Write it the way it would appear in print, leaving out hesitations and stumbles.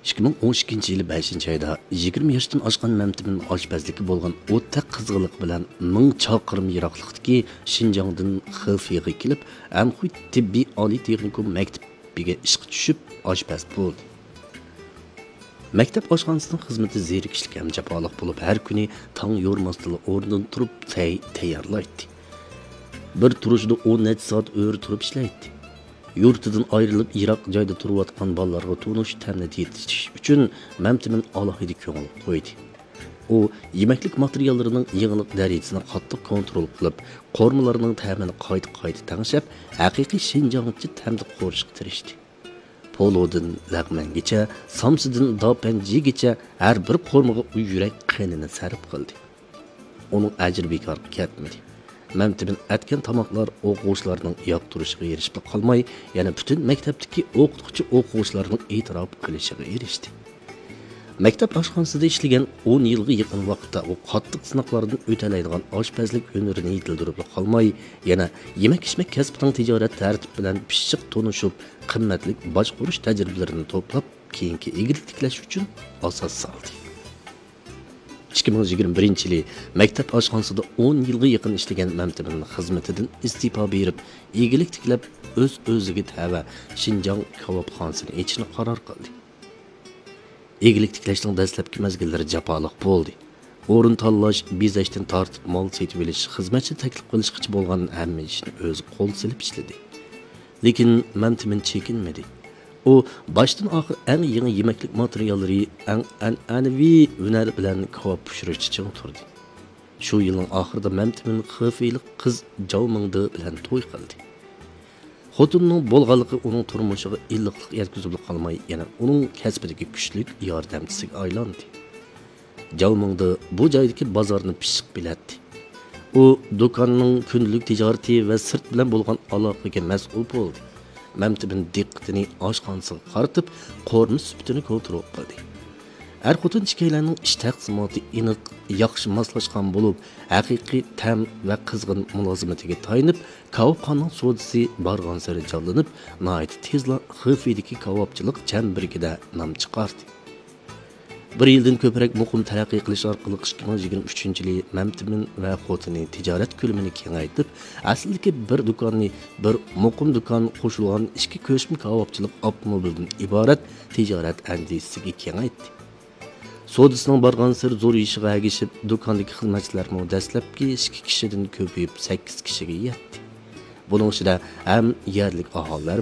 2012 yılı 5. ayda 20 yaşdan aşkan Məmtimin aşpazlıkı bolğan o'ta qızğınlıq bilan 1000 çaqırım yiroqlikdagi Şinjandan Xifeyga kelib, Anxuy tibbiy oliy texnikum maktabiga ishga tushib, aşpaz bo'ldi. Maktab oshxonasining xizmati zerikishlik ham jafoliq bo'lib, har kuni tong yormasdan o'rnidan turib tayyorlaydi. Bir turishda 10 necha soat o'ri turib ishlaydi. Yurtidan ayrılıp Irak joyda turayotgan bolalarga tunish ta'minot yetish uchun Məmtimin alohida ko'ngil qo'ydi. U yemeklik materiallarining yig'iniq darajasini qattiq kontrol qilib, qormalarining ta'minini qayta tangshab, haqiqiy Şinjanchi ta'minot qurishga tirishdi. Polodan laqmangacha, samsidan dopanjigacha har bir qormaga yurak qanini sarf qildi. Uning ajri bekor ketmadi. Məmtimin etken tamaklar o'quvchilarning yoqtirishiga erishib qolmay, yana butun maktabdagi o'qituvchi o'quvchilarning e'tirof qilishiga erishdi. Maktab oshxonasida ishlagan 10 yilga yaqin vaqtda u qattiq sinoqlardan o'talaydigan oshpazlik hunarini yetildirib qolmay, yana yemak-ichmak kasbining tijorat tartibi bilan pishiq tonishib, qimmatli boshqurish tajribalarini to'plab, keyingi egillik tiklash uchun asos soldi. 2021 yılı maktab oshxonasida 10 yilga yaqin ishlagan Məmtimin xizmatidan istifa berib, egilik tiklab o'ziga tava Şinjan kebabxonasini ochishni qaror qildi. Egilik tiklashning dastlabki mazgillari jafoliq bo'ldi. O'rin tanlash, bezashdan tortib mol setib olish, xizmatchi taklif qilishgacha bo'lgan hamma ishni o'zi qo'l silib ishladi. Lekin Məmtimin chekinmadi. O başdan axir eng yangi yemeklik materiallari an'anaviy hunar bilan kebab pishirish uchun turdi. Shu yilning oxirida Məmtimin Xifeylik qiz Javmingdi bilan to'y qildi. Xotinning bo'lganligi uning turmushiga illiqlik yetkazib qolmay, yana uning kasbidagi kuchli yordamchisiga aylandi. Javmingdi bu joydagi bozorni pishiq biladi. U do'konning kunlik tijorati va sirt bilan bo'lgan aloqaga mas'ul bo'ldi. Məmtimin diqqatini oshxonasiga qaratib, qo'rma sifatini kontrol qildi. Er-xotin ikkilarning ish taqsimoti aniq, yaxshi moslashgan bo'lib, haqiqiy ta'm va qizg'in mulozimatiga tayinib, kebabxonaning sodisi borgan sari jonlanib, nihoyat tezla Xifeydagi kebabchilik chambarigida nom chiqardi. Bir yildan ko'proq muqim taraqqiy qilish orqali 2023 yili Məmtimin va xotini tijorat ko'lamini kengaytirib, aslidagi bir do'konni bir muqim do'kon qo'shilgan ikki ko'shma kebabchilik avtomobildan iborat tijorat andisiga kengaytdi. Sodisining borgan sir zo'r ishiga agishib, do'kondagi xizmatchilarning dastlabki 2 kishidan ko'payib 8 kishiga yetdi. Buning ichida ham yerlik aholilar